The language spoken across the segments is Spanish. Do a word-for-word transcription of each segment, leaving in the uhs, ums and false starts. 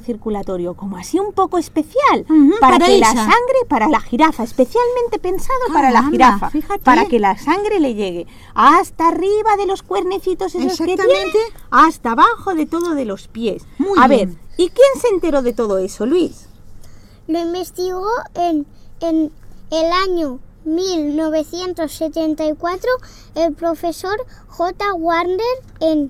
circulatorio, como así un poco especial, Uh-huh, para, para que ella. la sangre, para la jirafa, especialmente pensado para la Caramba, jirafa, fíjate. para que la sangre le llegue hasta arriba de los cuernecitos esos que tiene, Exactamente. hasta abajo de todo de los pies. Muy A bien. ver, ¿y quién se enteró de todo eso, Luis? Lo investigó en, en el año mil novecientos setenta y cuatro el profesor J. Warner en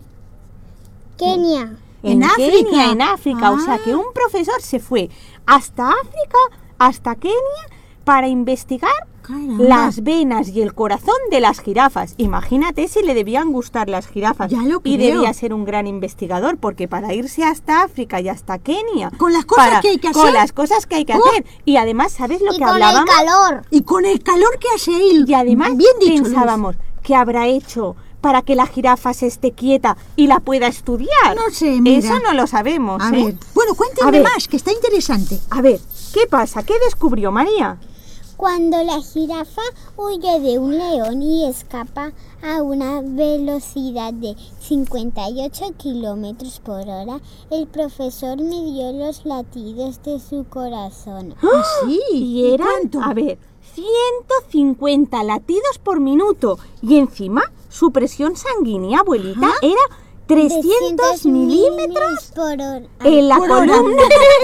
Kenia. En Kenia, África. en África. O sea Ah. que un profesor se fue hasta África, hasta Kenia, para investigar Caramba. las venas y el corazón de las jirafas. Imagínate si le debían gustar las jirafas. Ya lo y creo. debía ser un gran investigador, porque para irse hasta África y hasta Kenia, Con las cosas para- que hay que con hacer. las cosas que hay que ¡Oh! hacer. Y además, ¿sabes lo Y que con hablábamos? el calor. Y con el calor que hace él. Y además bien dicho, pensábamos, ¿qué habrá hecho para que la jirafa se esté quieta y la pueda estudiar? No sé, mira. Eso no lo sabemos. Luis. A ¿eh? ver, bueno, A cuénteme ver. más, que está interesante. A ver, ¿qué pasa? ¿Qué descubrió María? Cuando la jirafa huye de un león y escapa a una velocidad de cincuenta y ocho kilómetros por hora, el profesor midió los latidos de su corazón. Ah, sí. Y eran, cuánto? a ver, ciento cincuenta latidos por minuto. Y encima, su presión sanguínea, abuelita, Ajá. era trescientos milímetros por hora. en la por hora. columna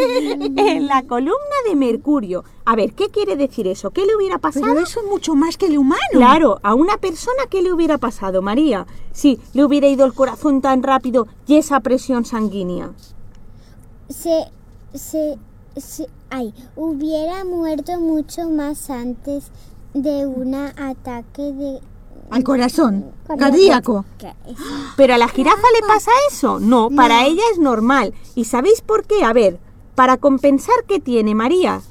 en la columna de mercurio. A ver, ¿qué quiere decir eso? ¿Qué le hubiera pasado? Pero eso es mucho más que el humano. Claro, a una persona, ¿qué le hubiera pasado, María? Si le hubiera ido el corazón tan rápido y esa presión sanguínea. Se, se, se, ay, hubiera muerto mucho más antes de un ataque de Al corazón. cardíaco. Cardíaco. Que- ¿Pero a la jirafa le pasa eso? No, para No. ella es normal. ¿Y sabéis por qué? A ver, para compensar, ¿qué tiene María?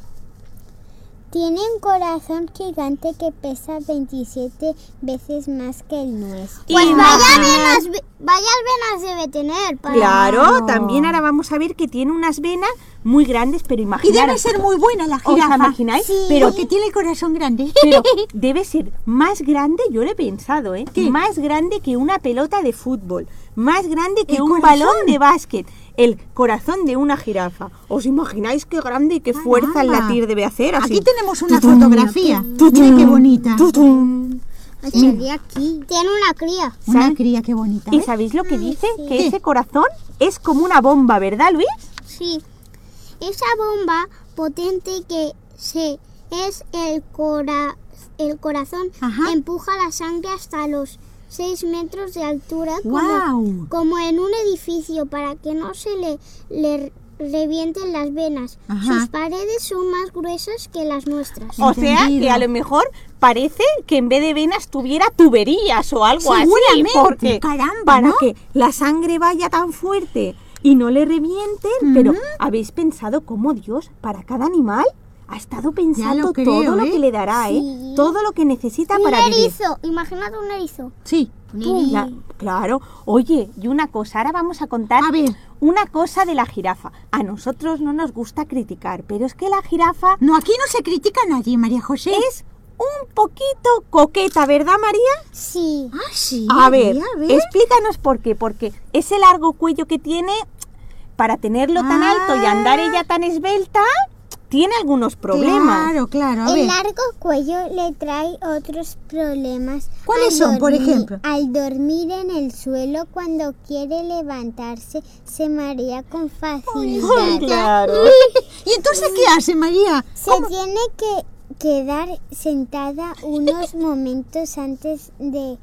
Tiene un corazón gigante que pesa veintisiete veces más que el nuestro. Pues Pues vaya vaya venas- venas, vaya venas debe tener. Para... Claro, también ahora vamos a ver que tiene unas venas muy grandes, pero Y imaginaros. debe ser muy buena la ¿Os jirafa. imagináis? Sí. Pero, Porque tiene el corazón grande. pero debe ser más grande, yo lo he pensado, ¿eh? ¿Qué? Más grande que una pelota de fútbol, más grande que ¿El un corazón? balón de básquet. El corazón de una jirafa. ¿Os imagináis qué grande y qué fuerza al Caramba. latir debe hacer? Así. Aquí tenemos una Tutum, fotografía. tutum, Mira qué bonita. tutum. Sería aquí. Tiene una cría. Una ¿Sabes? cría, qué bonita. ¿Y ¿ves? sabéis lo que Ay, dice? sí. Que ¿Qué? ese corazón es como una bomba, ¿verdad, Luis? Sí. Esa bomba potente que se es el cora, el corazón Ajá. empuja la sangre hasta los seis metros de altura como, ¡Guau! como en un edificio para que no se le, le revienten las venas. Ajá. Sus paredes son más gruesas que las nuestras. O sea, Entendido. que a lo mejor parece que en vez de venas tuviera tuberías o algo así. Seguramente, Porque caramba, para ¿no? que la sangre vaya tan fuerte y no le revienten. Pero ¿habéis pensado cómo Dios, para cada animal, ha estado pensando creo, todo lo ¿eh? que le dará, ¿eh? Sí. Todo lo que necesita Un para vivir. erizo, imaginad un erizo. Sí. La- claro. Oye, y una cosa, ahora vamos a contar A ver. una cosa de la jirafa. A nosotros no nos gusta criticar, pero es que la jirafa No, aquí no se critica a nadie, María José. es un poquito coqueta, ¿verdad, María? Sí. Ah, sí. A ver, a ver. explícanos por qué. Porque ese largo cuello que tiene, para tenerlo tan Ah. alto y andar ella tan esbelta, tiene algunos problemas. Claro, claro. A El ver. largo cuello le trae otros problemas. ¿Cuáles Al son, por dormir- ejemplo? Al dormir en el suelo, cuando quiere levantarse, se marea con facilidad. Claro. ¿Y entonces qué hace, María? Se tiene que quedar sentada unos momentos antes de...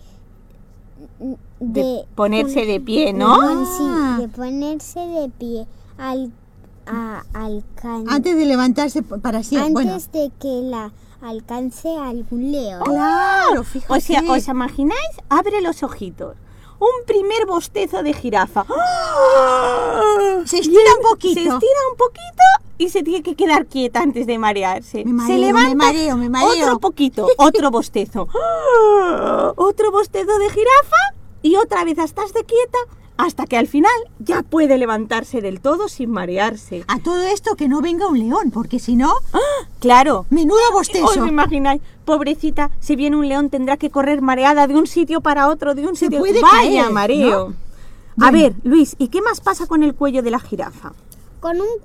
De ponerse de pie, ¿no? de pon- Ah. sí, de ponerse de pie al, a, alcan- Antes de levantarse p- para siempre. Bueno, antes de que la alcance algún león. claro, fíjate. O sea, ¿os imagináis? Abre los ojitos. Un primer bostezo de jirafa. Se estira un poquito. Se estira un poquito y se tiene que quedar quieta antes de marearse. Me mareo, se levanta, me mareo, me mareo. otro poquito, otro bostezo. Otro bostezo de jirafa y otra vez estás de quieta hasta que al final ya puede levantarse del todo sin marearse. A todo esto que no venga un león, porque si no, Claro. menudo ¿Os bostezo. lo imagináis? Pobrecita, si viene un león tendrá que correr mareada de un sitio para otro, de un Se sitio. puede Vaya caer, mareo. ¿no? A Bueno. ver, Luis, ¿y qué más pasa con el cuello de la jirafa? Con un